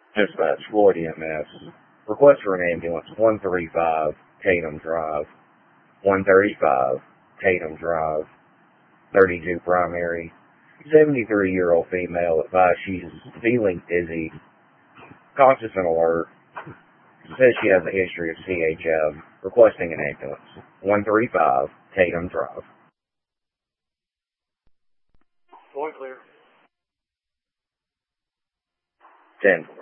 Dispatch Floyd EMS. Request for an ambulance 135 Tatum Drive. 135 Tatum Drive. 32 primary. 73-year-old female advised she's feeling dizzy, conscious and alert. Says she has a history of CHM. Requesting an ambulance. 135 Tatum Drive. Going clear. 10.